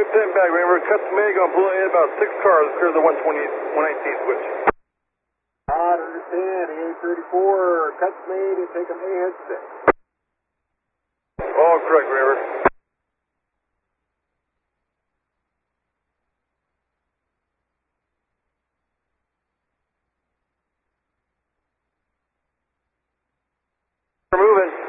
Stand back, remember, custom made, gonna pull in about 6 cars, clear the 120, 119 switch. I understand, A34, custom made, and take them ahead 6. All correct, remember. We're moving.